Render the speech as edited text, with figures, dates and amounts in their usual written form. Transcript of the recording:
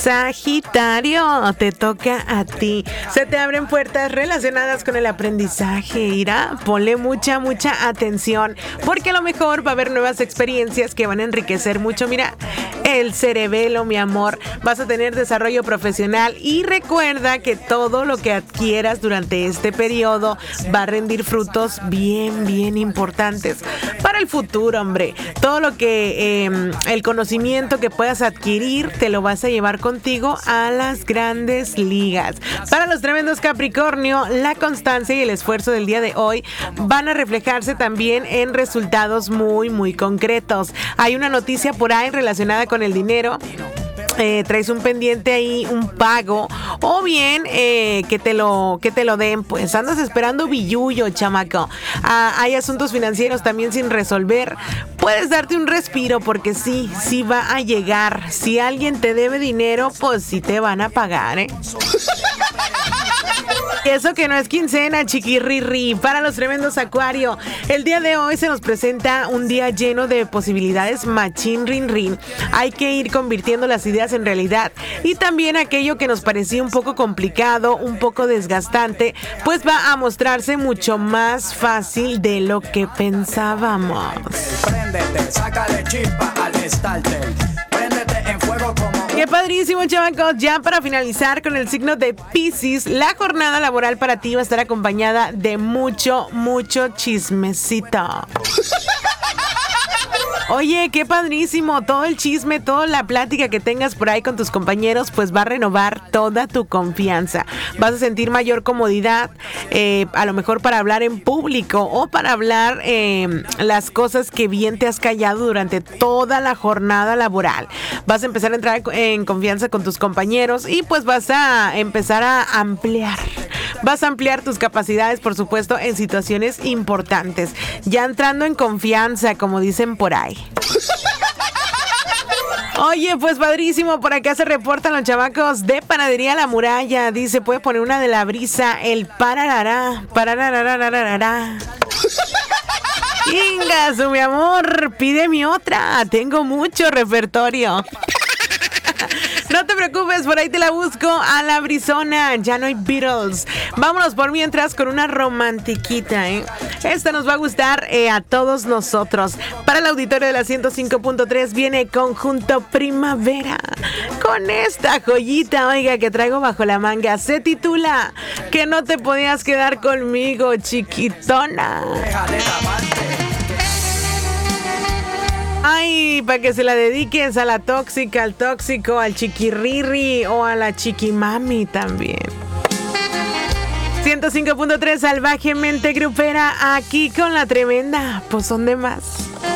Sagitario, te toca a ti. Se te abren puertas relacionadas con el aprendizaje. Irá, ponle mucha atención, porque a lo mejor va a haber nuevas experiencias que van a enriquecer mucho. Mira, el cerebelo, mi amor. Vas a tener desarrollo profesional y recuerda que todo lo que adquieras durante este periodo va a rendir frutos bien importantes para el futuro, hombre. Todo lo que el conocimiento que puedas adquirir te lo vas a llevar contigo a las grandes ligas. Para los tremendos Capricornio, la constancia y el esfuerzo del día de hoy van a reflejarse también en resultados muy concretos. Hay una noticia por ahí relacionada con el dinero. Traes un pendiente ahí, un pago, o bien que te lo den, pues andas esperando billullo, chamaco. Hay asuntos financieros también sin resolver. Puedes darte un respiro porque sí va a llegar. Si alguien te debe dinero, pues sí te van a pagar, ¿eh? Eso que no es quincena, chiquirrirri. Para los tremendos Acuario, el día de hoy se nos presenta un día lleno de posibilidades machín rin. Hay que ir convirtiendo las ideas en realidad, y también aquello que nos parecía un poco complicado, un poco desgastante, pues va a mostrarse mucho más fácil de lo que pensábamos. Préndete, sácale chispa al starter. Préndete en fuego como... ¡Qué padrísimo, chavacos! Ya para finalizar con el signo de Piscis, la jornada laboral para ti va a estar acompañada de mucho chismecito. Oye, qué padrísimo, todo el chisme, toda la plática que tengas por ahí con tus compañeros, pues va a renovar toda tu confianza. Vas a sentir mayor comodidad, a lo mejor para hablar en público o para hablar las cosas que bien te has callado durante toda la jornada laboral. Vas a empezar a entrar en confianza con tus compañeros y pues vas a empezar a ampliar. Vas a ampliar tus capacidades, por supuesto, en situaciones importantes. Ya entrando en confianza, como dicen por ahí. Oye, pues padrísimo, por acá se reportan los chamacos de Panadería La Muralla. Dice, puede poner una de La Brisa, el pararará. Ingasu, mi amor, pídeme otra, tengo mucho repertorio. No te preocupes, por ahí te la busco a la brisona. Ya no hay Beatles. Vámonos por mientras con una romantiquita, ¿eh? Esta nos va a gustar a todos nosotros. Para el auditorio de la 105.3 viene Conjunto Primavera. Con esta joyita, oiga, que traigo bajo la manga. Se titula Que no te podías quedar conmigo, chiquitona. Ay, para que se la dediques a la tóxica, al tóxico, al chiquirrirri o a la chiquimami también. 105.3 salvajemente grupera, aquí con la tremenda. Pues son de más.